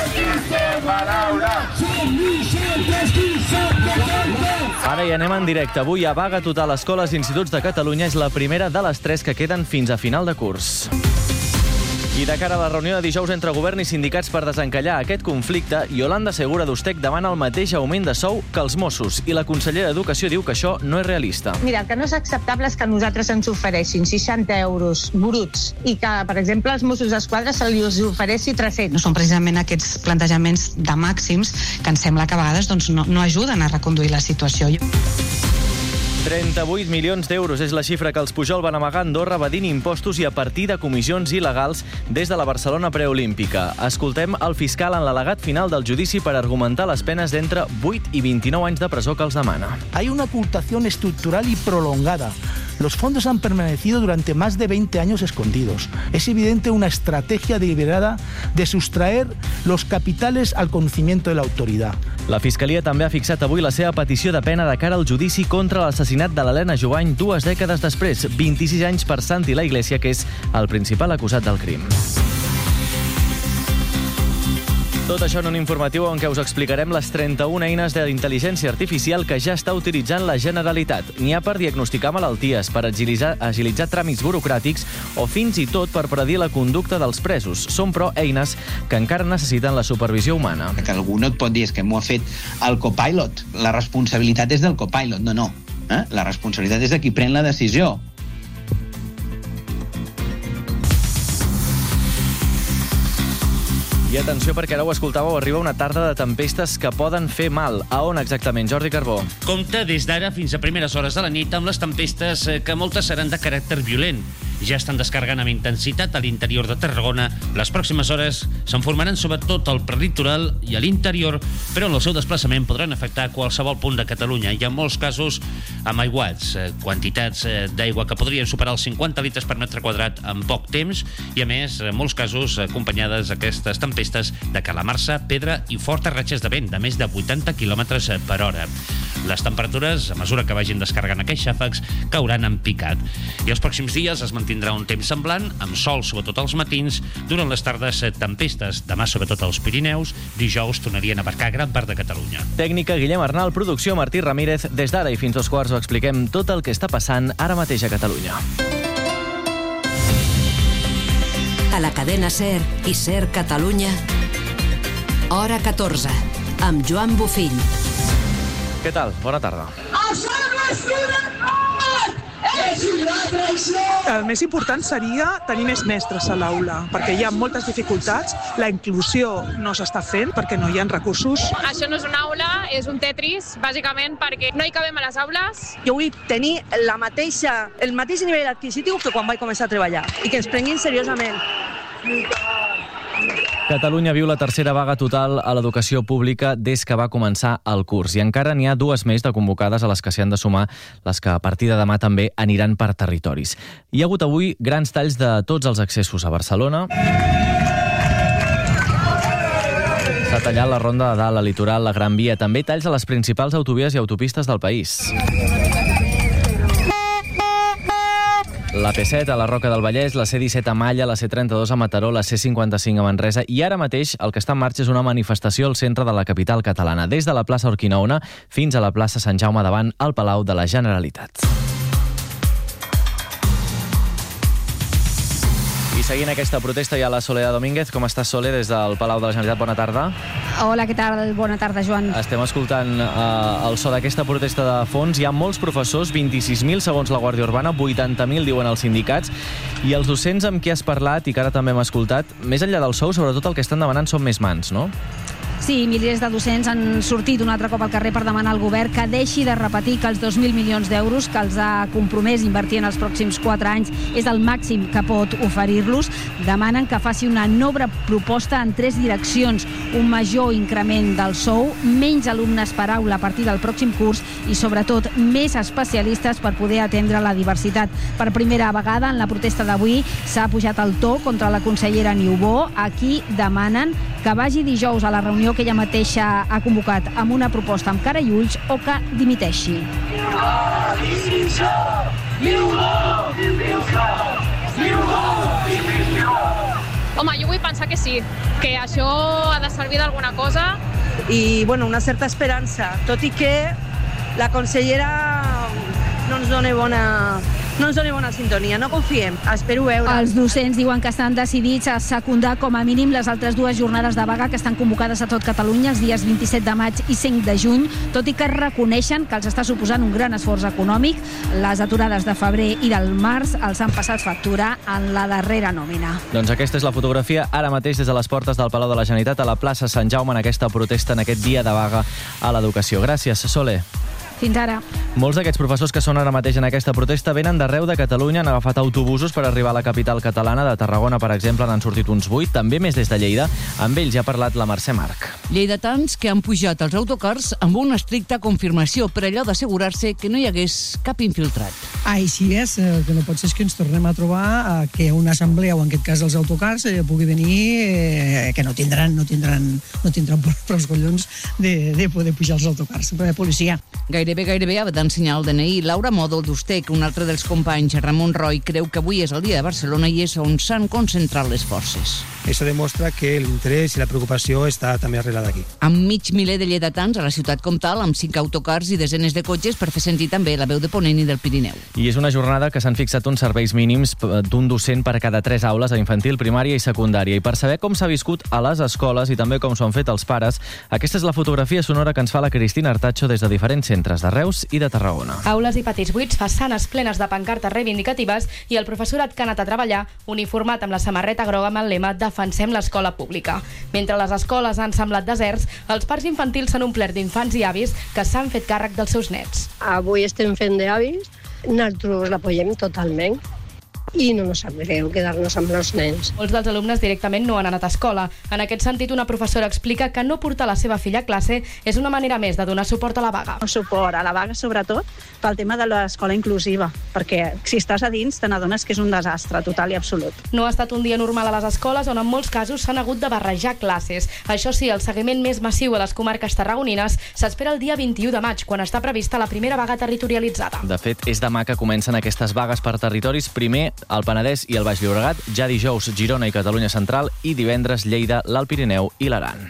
Ara hi anem en directe. Avui a vaga total a escoles i instituts de Catalunya. És la primera de les tres que queden fins a final de curs. I de cara a la reunió de dijous entre govern i sindicats per desencallar aquest conflicte, Yolanda Segura d'Ustec demana el mateix augment de sou que els Mossos i la consellera d'Educació diu que això no és realista. Mira, el que no és acceptable és que a nosaltres ens ofereixin seixanta euros bruts i que, per exemple, als Mossos d'Esquadra se li ofereixi tres-cents. No són precisament aquests plantejaments de màxims que ens sembla que a vegades doncs, no, no ajuden a reconduir la situació. trenta-vuit milions d'euros és la xifra que els Pujol van amagar a Andorra evadint impostos i a partir de comissions il·legals des de la Barcelona preolímpica. Escoltem el fiscal en l'al·legat final del judici per argumentar les penes d'entre vuit i vint-i-nou anys de presó que els demana. Hay una ocultación estructural y prolongada. Los fondos han permanecido durante más de veinte años escondidos. Es evidente una estrategia deliberada de sustraer los capitales al conocimiento de la autoridad. La Fiscalia també ha fixat avui la seva petició de pena de cara al judici contra l'assassinat de l'Helena Jovany dues dècades després, vint-i-sis anys per Santi La Iglesia, que és el principal acusat del crim. Tot això en un informatiu en què us explicarem les trenta-una eines d'intel·ligència artificial que ja està utilitzant la Generalitat. N'hi ha per diagnosticar malalties, per agilitzar, agilitzar tràmits burocràtics o fins i tot per predir la conducta dels presos. Són, però, eines que encara necessiten la supervisió humana. Que algú no et pot dir és que m'ho ha fet el copilot. La responsabilitat és del copilot. No, no. Eh? La responsabilitat és de qui pren la decisió. I atenció, perquè ara ho escoltàveu, arriba una tarda de tempestes que poden fer mal. A on exactament, Jordi Carbó? Compte des d'ara fins a primeres hores de la nit amb les tempestes, que moltes seran de caràcter violent. ja estan descarregant amb intensitat a l'interior de Tarragona. Les pròximes hores se'n formaran sobretot al prelitoral i a l'interior, però en el seu desplaçament podran afectar qualsevol punt de Catalunya i en molts casos amb aiguats, quantitats d'aigua que podrien superar els cinquanta litres per metre quadrat en poc temps i, a més, en molts casos acompanyades aquestes tempestes de calamarsa, pedra i fortes ratxes de vent de més de vuitanta quilòmetres per hora. Les temperatures, a mesura que vagin descarregant aquests xàfecs, cauran en picat. I els pròxims dies es mantindrà un temps semblant, amb sol sobretot als matins, durant les tardes tempestes, demà sobretot als Pirineus, dijous tornarien a abarcar gran part de Catalunya. Tècnica Guillem Arnal, producció Martí Ramírez. Des d'ara i fins dos quarts ho expliquem tot el que està passant ara mateix a Catalunya. A la cadena SER i SER Catalunya, hora catorze, amb Joan Bofill. Què tal? Bona tarda. El més important seria tenir més mestres a l'aula, perquè hi ha moltes dificultats, la inclusió no s'està fent perquè no hi ha recursos. Això no és una aula, és un Tetris, bàsicament perquè no hi cabem a les aules. Jo vull tenir la mateixa, el mateix nivell adquisitiu que quan vaig començar a treballar i que ens prenguin seriosament. Catalunya viu la tercera vaga total a l'educació pública des que va començar el curs i encara n'hi ha dues més de convocades a les que s'hi han de sumar les que a partir de demà també aniran per territoris. Hi ha hagut avui grans talls de tots els accessos a Barcelona. S'ha tallat la Ronda de Dalt, la Litoral, la Gran Via, també talls a les principals autovies i autopistes del país. La P set a la Roca del Vallès, la C disset a Malla, la C trenta-dos a Mataró, la C cinquanta-cinc a Manresa i ara mateix el que està en marxa és una manifestació al centre de la capital catalana, des de la plaça Urquinaona fins a la plaça Sant Jaume davant al Palau de la Generalitat. I seguint aquesta protesta hi ha la Soledad Domínguez. Com estàs, Sole, des del Palau de la Generalitat? Bona tarda. Hola, què tal? Bona tarda, Joan. Estem escoltant eh, el so d'aquesta protesta de fons. Hi ha molts professors, vint-i-sis mil segons la Guàrdia Urbana, vuitanta mil diuen els sindicats, i els docents amb qui has parlat i que ara també hem escoltat, més enllà del sou, sobretot el que estan demanant són més mans, no? Sí, milers de docents han sortit un altre cop al carrer per demanar al govern que deixi de repetir que els dos mil milions d'euros que els ha compromès invertir en els pròxims quatre anys és el màxim que pot oferir-los. Demanen que faci una nova proposta en tres direccions: un major increment del sou, menys alumnes per aula a partir del pròxim curs i, sobretot, més especialistes per poder atendre la diversitat. Per primera vegada en la protesta d'avui s'ha pujat el to contra la consellera Niubó. Aquí demanen que vagi dijous a la reunió que ella mateixa ha convocat amb una proposta amb cara i ulls o que dimiteixi. Home, jo vull pensar que sí, que això ha de servir d'alguna cosa. I, bueno, una certa esperança, tot i que la consellera no ens dona bona... no ens doni bona sintonia, no confiem, espero veure. Els docents diuen que estan decidits a secundar com a mínim les altres dues jornades de vaga que estan convocades a tot Catalunya els dies vint-i-set de maig i cinc de juny, tot i que reconeixen que els està suposant un gran esforç econòmic. Les aturades de febrer i del març els han passat factura en la darrera nòmina. Doncs aquesta és la fotografia ara mateix des de les portes del Palau de la Generalitat a la plaça Sant Jaume en aquesta protesta, en aquest dia de vaga a l'educació. Gràcies, Sole. Fins ara. Molts d'aquests professors que són ara mateix en aquesta protesta venen d'arreu de Catalunya, han agafat autobusos per arribar a la capital catalana. De Tarragona, per exemple, n'han sortit uns vuit, també més des de Lleida. Amb ells ja ha parlat la Mercè Marc. Lleidatans que han pujat als autocars amb una estricta confirmació per allò d'assegurar-se que no hi hagués cap infiltrat. Així és, el que no pot ser és que ens tornem a trobar eh, que una assemblea, o en aquest cas els autocars, eh, pugui venir, eh, que no tindran, no tindran, no tindran prou collons de, de poder pujar als autocars. De policia. Gairebé, gairebé ha d'ensenyar el D N I. Laura Mòdol d'Ustec, un altre dels companys, Ramon Roy, creu que avui és el dia de Barcelona i és on s'han concentrat les forces. Això demostra que l'interès i la preocupació està també arrelada aquí. Amb mig miler de lleidatans a la ciutat comtal, amb cinc autocars i desenes de cotxes per fer sentir també la veu de Ponent i del Pirineu. I és una jornada que s'han fixat uns serveis mínims d'un docent per cada tres aules a infantil, primària i secundària. I per saber com s'ha viscut a les escoles i també com s'ho han fet els pares, aquesta és la fotografia sonora que ens fa la Cristina Artacho des de diferents centres de Reus i de Tarragona. Aules i patins buits, façanes plenes de pancartes reivindicatives i el professorat que ha anat a treballar uniformat amb la samarreta groga amb el lema Defensem l'escola pública. Mentre les escoles han semblat deserts, els parcs infantils s'han omplert d'infants i avis que s'han fet càrrec dels seus nets. Avui estem fent d'avis, nosaltres l'apoyem totalment. i no nos sap greu quedar-nos amb els nens. Molts dels alumnes directament no han anat a escola. En aquest sentit, una professora explica que no portar la seva filla a classe és una manera més de donar suport a la vaga. Suport a la vaga, sobretot, pel tema de l'escola inclusiva, perquè si estàs a dins te n'adones que és un desastre total i absolut. No ha estat un dia normal a les escoles, on en molts casos s'han hagut de barrejar classes. Això sí, el seguiment més massiu a les comarques tarragonines s'espera el dia vint-i-u de maig, quan està prevista la primera vaga territorialitzada. De fet, és demà que comencen aquestes vagues per territoris. Primer, el Penedès i el Baix Llobregat, ja dijous Girona i Catalunya Central i divendres Lleida, l'Alt Pirineu i l'Aran.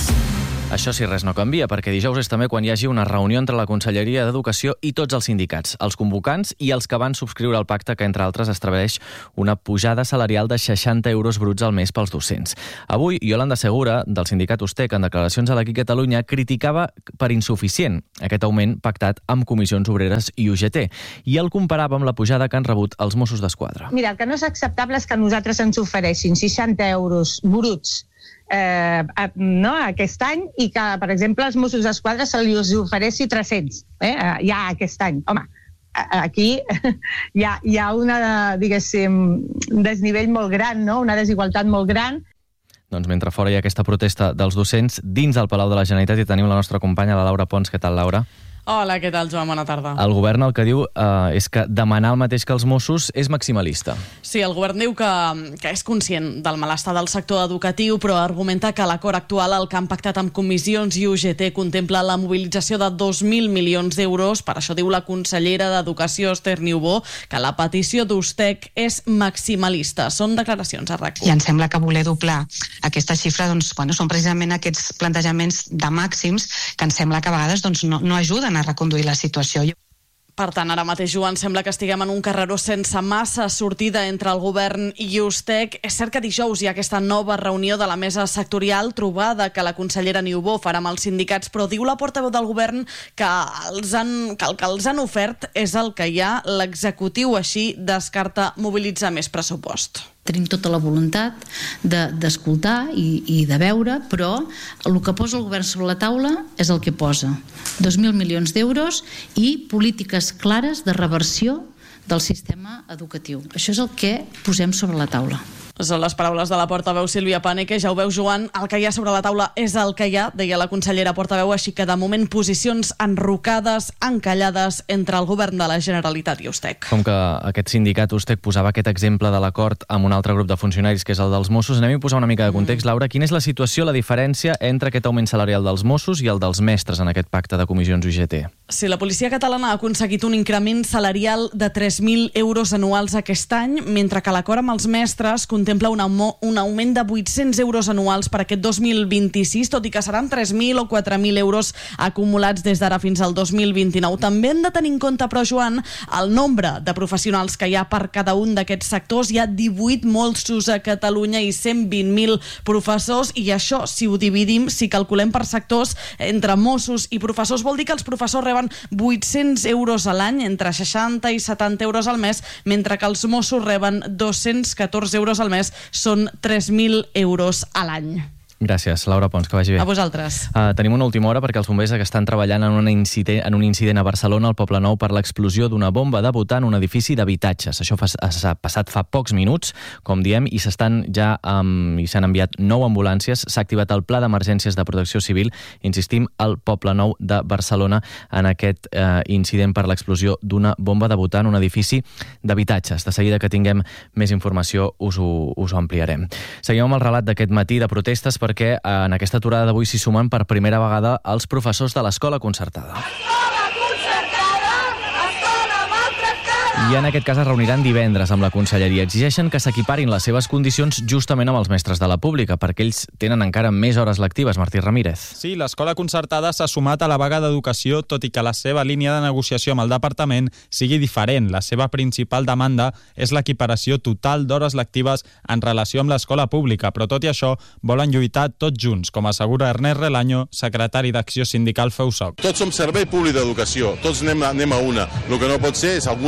Això si res no canvia, perquè dijous és també quan hi hagi una reunió entre la Conselleria d'Educació i tots els sindicats, els convocants i els que van subscriure el pacte que, entre altres, estableix una pujada salarial de seixanta euros bruts al mes pels docents. Avui, Yolanda Segura, del sindicat Ustec, en declaracions a l'Aquí Catalunya, criticava per insuficient aquest augment pactat amb Comissions Obreres i U G T, i el comparava amb la pujada que han rebut els Mossos d'Esquadra. Mira, el que no és acceptable és que a nosaltres ens ofereixin seixanta euros bruts Eh, no, aquest any i que, per exemple, als Mossos d'Esquadra se li ofereixi tres-cents eh, ja aquest any. Home, aquí hi ha, hi ha una, diguéssim, un desnivell molt gran, no? Una desigualtat molt gran. Doncs mentre fora hi ha aquesta protesta dels docents, dins del Palau de la Generalitat hi tenim la nostra companya, la Laura Pons. Què tal, Laura? Hola, què tal, Joan? Bona tarda. El govern el que diu eh, és que demanar el mateix que els Mossos és maximalista. Sí, el govern diu que, que és conscient del malestar del sector educatiu, però argumenta que l'acord actual, el que han pactat amb comissions i U G T, contempla la mobilització de dos mil milions d'euros. Per això diu la consellera d'Educació, Esther Niubó, que la petició d'Ustec és maximalista. Són declaracions a RAC u. I em sembla que voler doblar aquesta xifra doncs, bueno, són precisament aquests plantejaments de màxims que em sembla que a vegades doncs, no, no ajuden a reconduir la situació. Per tant, ara mateix, Joan, sembla que estiguem en un carreró sense massa sortida entre el govern i Ustec. És cert que dijous hi ha aquesta nova reunió de la mesa sectorial, trobada que la consellera Niubó farà amb els sindicats, però diu la portaveu del govern que, els han, que el que els han ofert és el que hi ha. L'executiu així descarta mobilitzar més pressupost. Tenim tota la voluntat d'escoltar de, i, i de veure, però el que posa el govern sobre la taula és el que posa. dos mil milions d'euros i polítiques clares de reversió del sistema educatiu. Això és el que posem sobre la taula. Són les paraules de la portaveu Sílvia Paneque. Ja ho veu, Joan, el que hi ha sobre la taula és el que hi ha, deia la consellera portaveu, així que de moment posicions enrocades, encallades entre el govern de la Generalitat i Ustec. Com que aquest sindicat Ustec posava aquest exemple de l'acord amb un altre grup de funcionaris, que és el dels Mossos, anem a posar una mica de context. Mm. Laura, quina és la situació, la diferència entre aquest augment salarial dels Mossos i el dels mestres en aquest pacte de comissions U G T? Sí, la policia catalana ha aconseguit un increment salarial de tres mil euros anuals aquest any, mentre que l'acord amb els mestres contempla un, un augment de vuit-cents euros anuals per aquest dos mil vint-i-sis, tot i que seran tres mil o quatre mil euros acumulats des d'ara fins al dos mil vint-i-nou. També hem de tenir en compte, però, Joan, el nombre de professionals que hi ha per cada un d'aquests sectors. Hi ha divuit Mossos a Catalunya i cent vint mil professors, i això, si ho dividim, si calculem per sectors, entre Mossos i professors, vol dir que els professors reben vuit-cents euros a l'any, entre seixanta i setanta euros al mes, mentre que els Mossos reben dos-cents catorze euros al mes, són tres mil euros a l'any. Gràcies, Laura Pons, que vagi bé. A vosaltres. Uh, tenim una última hora perquè els bombers que estan treballant en, una incident, en un incident a Barcelona, al Poble Nou, per l'explosió d'una bomba de butà en un edifici d'habitatges. Això fa, ha passat fa pocs minuts, com diem, i s'estan ja um, i s'han enviat nou ambulàncies. S'ha activat el Pla d'Emergències de Protecció Civil, insistim, al Poble Nou de Barcelona, en aquest uh, incident per l'explosió d'una bomba de butà en un edifici d'habitatges. De seguida que tinguem més informació us ho, us ho ampliarem. Seguim amb el relat d'aquest matí de protestes per perquè en aquesta aturada d'avui s'hi sumen per primera vegada els professors de l'escola concertada. I en aquest cas es reuniran divendres amb la Conselleria. Exigeixen que s'equiparin les seves condicions justament amb els mestres de la pública, perquè ells tenen encara més hores lectives. Martí Ramírez. Sí, l'escola concertada s'ha sumat a la vaga d'educació, tot i que la seva línia de negociació amb el departament sigui diferent. La seva principal demanda és l'equiparació total d'hores lectives en relació amb l'escola pública, però tot i això volen lluitar tots junts, com assegura Ernest Relaño, secretari d'Acció Sindical FEUSOC. Tots som servei públic d'educació, tots anem, anem a una. El que no pot ser és algun, algun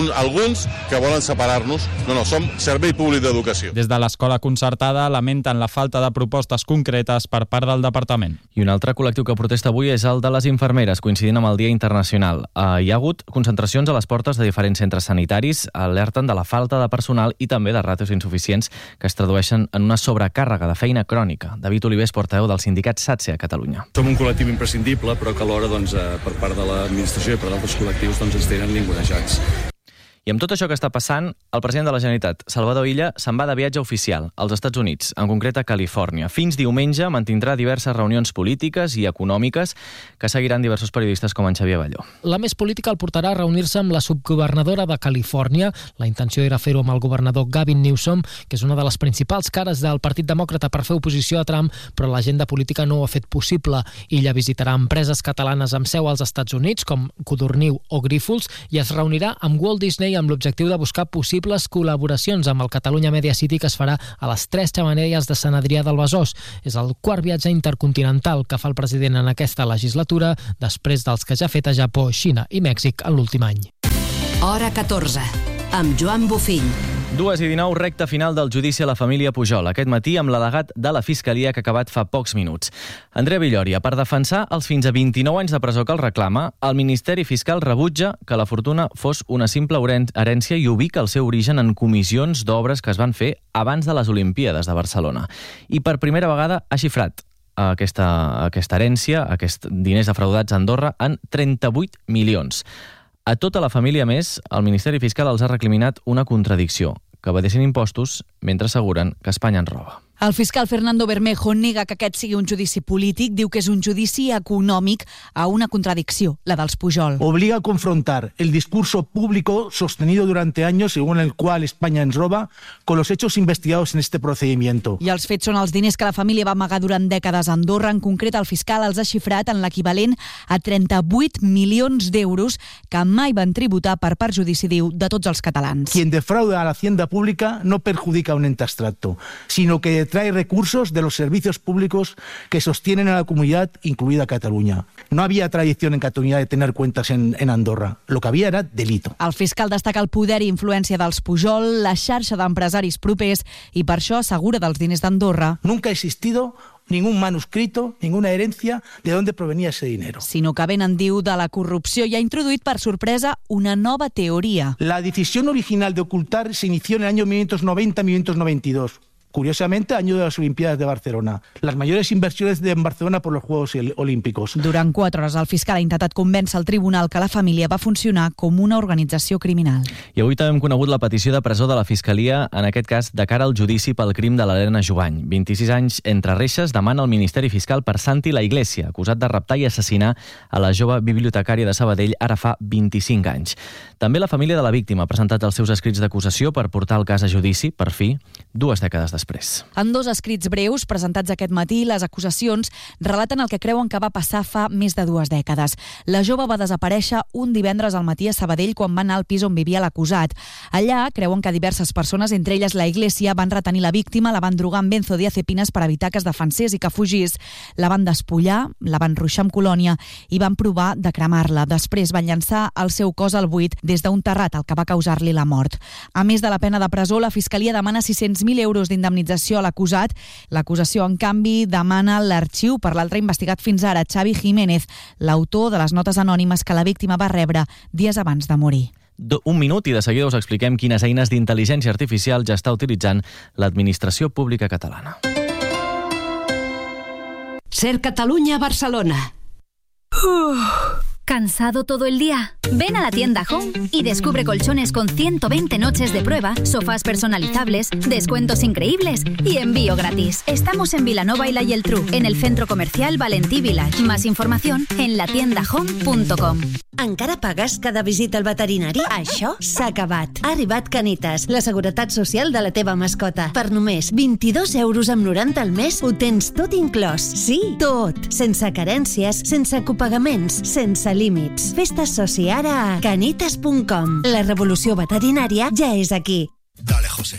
institucions que volen separar-nos. No, no, som servei públic d'educació. Des de l'escola concertada lamenten la falta de propostes concretes per part del departament. I un altre col·lectiu que protesta avui és el de les infermeres, coincidint amb el Dia Internacional. Uh, hi ha hagut concentracions a les portes de diferents centres sanitaris, alerten de la falta de personal i també de ràtios insuficients que es tradueixen en una sobrecàrrega de feina crònica. David Olivés, portaveu del sindicat SATSE a Catalunya. Som un col·lectiu imprescindible, però que alhora doncs, per part de l'administració i per d'altres col·lectius doncs, ens tenen ningunejats. I amb tot això que està passant, el president de la Generalitat, Salvador Illa, se'n va de viatge oficial als Estats Units, en concret a Califòrnia. Fins diumenge mantindrà diverses reunions polítiques i econòmiques que seguiran diversos periodistes com en Xavier Balló. La més política el portarà a reunir-se amb la subgovernadora de Califòrnia. La intenció era fer-ho amb el governador Gavin Newsom, que és una de les principals cares del Partit Demòcrata per fer oposició a Trump, però l'agenda política no ho ha fet possible. Illa visitarà empreses catalanes amb seu als Estats Units, com Codorniu o Grífols, i es reunirà amb Walt Disney amb l'objectiu de buscar possibles col·laboracions amb el Catalunya Media City que es farà a les Tres Xemeneies de Sant Adrià del Besòs. És el quart viatge intercontinental que fa el president en aquesta legislatura, després dels que ja ha fet a Japó, Xina i Mèxic en l'últim any. Hora catorze, amb Joan Bofill. Dues i dinou, recta final del judici a la família Pujol. Aquest matí amb l'al·legat de la Fiscalia que ha acabat fa pocs minuts. Andrea Villòria, per defensar els fins a vint-i-nou anys de presó que el reclama, el Ministeri Fiscal rebutja que la fortuna fos una simple herència i ubica el seu origen en comissions d'obres que es van fer abans de les Olimpíades de Barcelona. I per primera vegada ha xifrat aquesta, aquesta herència, aquests diners defraudats a Andorra, en trenta-vuit milions. A tota la família més, el Ministeri Fiscal els ha recriminat una contradicció, que evadeixen impostos mentre asseguren que Espanya en roba. El fiscal Fernando Bermejo nega que aquest sigui un judici polític, diu que és un judici econòmic a una contradicció, la dels Pujol. Obliga a confrontar el discurso público sostenido durante años, según el cual España ens roba, con los hechos investigados en este procedimiento. I els fets són els diners que la família va amagar durant dècades a Andorra. En concret, el fiscal els ha xifrat en l'equivalent a trenta-vuit milions d'euros que mai van tributar per perjudici, diu, de tots els catalans. Quien defrauda a la hacienda pública no perjudica a un ente abstracto, sino que trae recursos de los servicios públicos que sostienen a la comunidad, incluida Cataluña. No había tradición en Cataluña de tener cuentas en, en Andorra. Lo que había era delito. El fiscal destaca el poder i influència dels Pujol, la xarxa d'empresaris propers i per això assegura dels diners d'Andorra. Nunca ha existido ningún manuscrito, ninguna herencia de dónde provenía ese dinero. Sinó que venen, diu, de la corrupció i ha introduït per sorpresa una nova teoria. La decisión original de ocultar se inició en el año mil novecientos noventa a mil novecientos noventa y dos. Curiosamente, año de las Olimpiadas de Barcelona. Las mayores inversiones de Barcelona por los Juegos Olímpicos. Durant quatre hores, el fiscal ha intentat convèncer el tribunal que la família va funcionar com una organització criminal. I avui també hem conegut la petició de presó de la Fiscalia, en aquest cas de cara al judici pel crim de l'Helena Jubany. vint-i-sis anys entre reixes demana al Ministeri Fiscal per Santi La Iglesia, acusat de raptar i assassinar a la jove bibliotecària de Sabadell ara fa vint-i-cinc anys. També la família de la víctima ha presentat els seus escrits d'acusació per portar el cas a judici, per fi, dues dècades després. Després. En dos escrits breus presentats aquest matí, les acusacions relaten el que creuen que va passar fa més de dues dècades. La jove va desaparèixer un divendres al matí a Sabadell quan va anar al pis on vivia l'acusat. Allà creuen que diverses persones, entre elles la Iglesia, van retenir la víctima, la van drogar amb benzodiazepines per evitar que es defensés i que fugís. La van despullar, la van ruixar amb colònia i van provar de cremar-la. Després van llançar el seu cos al buit des d'un terrat, el que va causar-li la mort. A més de la pena de presó, la Fiscalia demana sis-cents mil euros d'indemnització a l'acusat. L'acusació, en canvi, demana l'arxiu per l'altre investigat fins ara, Xavi Jiménez, l'autor de les notes anònimes que la víctima va rebre dies abans de morir. Un minut i de seguida us expliquem quines eines d'intel·ligència artificial ja està utilitzant l'administració pública catalana. Ser Catalunya, Barcelona. Uf. ¿Cansado todo el día? Ven a la tienda Home y descubre colchones con ciento veinte noches de prueba, sofás personalizables, descuentos increíbles y envío gratis. Estamos en Vilanova i la Geltrú, en el centro comercial Valentí Village. Más información en la tienda home punto com. Encara pagues cada visita al veterinari? Això s'ha acabat. Ha arribat Canitas, la seguretat social de la teva mascota. Per només vint-i-dos euros amb noranta al mes ho tens tot inclòs. Sí, tot. Sense carències, sense copagaments, sense límits. Fes-te soci ara a canitas punt com. La revolució veterinària ja és aquí. Dale, José.